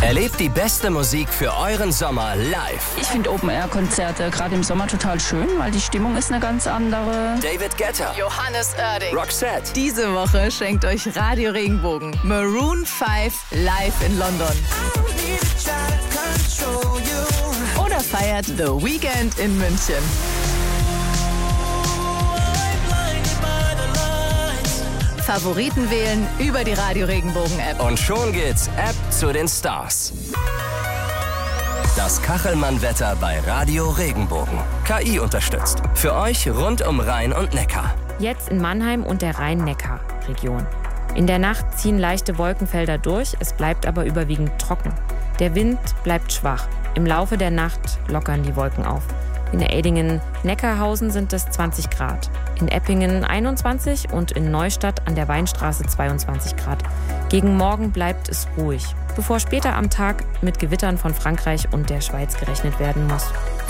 Erlebt die beste Musik für euren Sommer live. Ich finde Open-Air-Konzerte gerade im Sommer total schön, weil die Stimmung ist eine ganz andere. David Guetta, Johannes Oerding, Roxette. Diese Woche schenkt euch Radio Regenbogen Maroon 5 live in London. Oder feiert The Weeknd in München. Favoriten wählen über die Radio Regenbogen App. Und schon geht's App zu den Stars. Das Kachelmann-Wetter bei Radio Regenbogen. KI unterstützt. Für euch rund um Rhein und Neckar. Jetzt in Mannheim und der Rhein-Neckar-Region. In der Nacht ziehen leichte Wolkenfelder durch, es bleibt aber überwiegend trocken. Der Wind bleibt schwach. Im Laufe der Nacht lockern die Wolken auf. In Eidingen-Neckarhausen sind es 20 Grad, in Eppingen 21 und in Neustadt an der Weinstraße 22 Grad. Gegen Morgen bleibt es ruhig, bevor später am Tag mit Gewittern von Frankreich und der Schweiz gerechnet werden muss.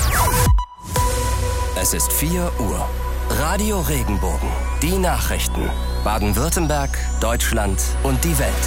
Es ist 4 Uhr. Radio Regenbogen. Die Nachrichten. Baden-Württemberg, Deutschland und die Welt.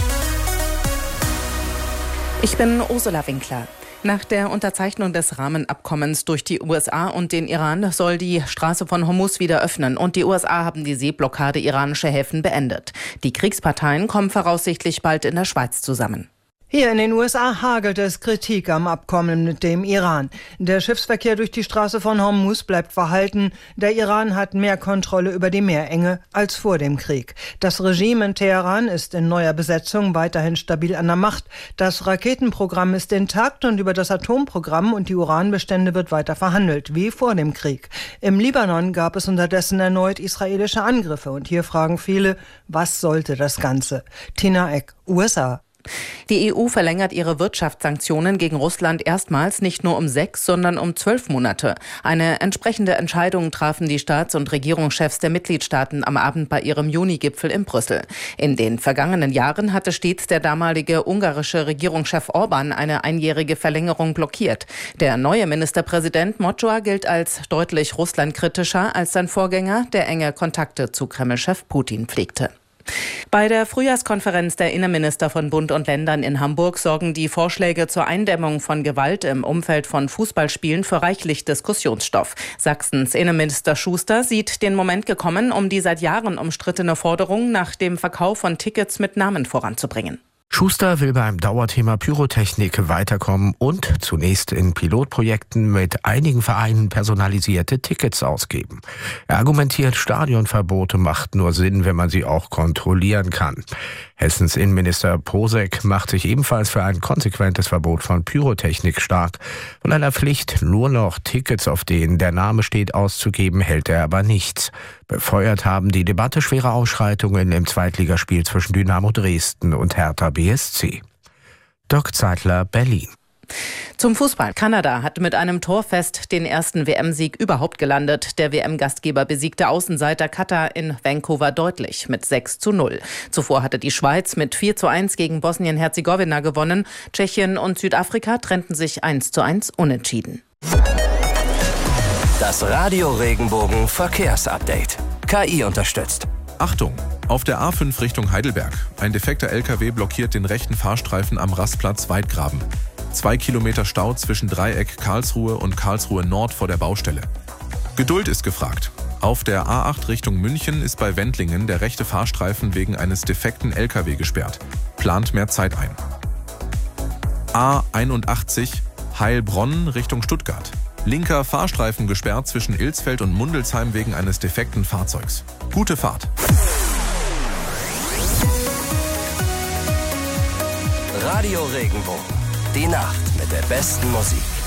Ich bin Ursula Winkler. Nach der Unterzeichnung des Rahmenabkommens durch die USA und den Iran soll die Straße von Hormuz wieder öffnen und die USA haben die Seeblockade iranischer Häfen beendet. Die Kriegsparteien kommen voraussichtlich bald in der Schweiz zusammen. Hier in den USA hagelt es Kritik am Abkommen mit dem Iran. Der Schiffsverkehr durch die Straße von Hormuz bleibt verhalten. Der Iran hat mehr Kontrolle über die Meerenge als vor dem Krieg. Das Regime in Teheran ist in neuer Besetzung weiterhin stabil an der Macht. Das Raketenprogramm ist intakt und über das Atomprogramm und die Uranbestände wird weiter verhandelt, wie vor dem Krieg. Im Libanon gab es unterdessen erneut israelische Angriffe. Und hier fragen viele, was sollte das Ganze? Tina Eck, USA. Die EU verlängert ihre Wirtschaftssanktionen gegen Russland erstmals nicht nur um 6, sondern um 12 Monate. Eine entsprechende Entscheidung trafen die Staats- und Regierungschefs der Mitgliedstaaten am Abend bei ihrem Junigipfel in Brüssel. In den vergangenen Jahren hatte stets der damalige ungarische Regierungschef Orban eine einjährige Verlängerung blockiert. Der neue Ministerpräsident Mocsoa gilt als deutlich russlandkritischer als sein Vorgänger, der enge Kontakte zu Kreml-Chef Putin pflegte. Bei der Frühjahrskonferenz der Innenminister von Bund und Ländern in Hamburg sorgen die Vorschläge zur Eindämmung von Gewalt im Umfeld von Fußballspielen für reichlich Diskussionsstoff. Sachsens Innenminister Schuster sieht den Moment gekommen, um die seit Jahren umstrittene Forderung nach dem Verkauf von Tickets mit Namen voranzubringen. Schuster will beim Dauerthema Pyrotechnik weiterkommen und zunächst in Pilotprojekten mit einigen Vereinen personalisierte Tickets ausgeben. Er argumentiert, Stadionverbote macht nur Sinn, wenn man sie auch kontrollieren kann. Hessens Innenminister Posek macht sich ebenfalls für ein konsequentes Verbot von Pyrotechnik stark. Von einer Pflicht, nur noch Tickets, auf denen der Name steht, auszugeben, hält er aber nichts. Befeuert haben die Debatte schwere Ausschreitungen im Zweitligaspiel zwischen Dynamo Dresden und Hertha BSC. Dirk Zeitler, Berlin. Zum Fußball. Kanada hat mit einem Torfest den ersten WM-Sieg überhaupt gelandet. Der WM-Gastgeber besiegte Außenseiter Katar in Vancouver deutlich mit 6:0. Zuvor hatte die Schweiz mit 4:1 gegen Bosnien-Herzegowina gewonnen. Tschechien und Südafrika trennten sich 1:1 unentschieden. Das Radio Regenbogen Verkehrsupdate. KI unterstützt. Achtung! Auf der A5 Richtung Heidelberg. Ein defekter LKW blockiert den rechten Fahrstreifen am Rastplatz Weidgraben. 2 Kilometer Stau zwischen Dreieck Karlsruhe und Karlsruhe Nord vor der Baustelle. Geduld ist gefragt. Auf der A8 Richtung München ist bei Wendlingen der rechte Fahrstreifen wegen eines defekten LKW gesperrt. Plant mehr Zeit ein. A81 Heilbronn Richtung Stuttgart. Linker Fahrstreifen gesperrt zwischen Ilsfeld und Mundelsheim wegen eines defekten Fahrzeugs. Gute Fahrt! Radio Regenbogen. Die Nacht mit der besten Musik.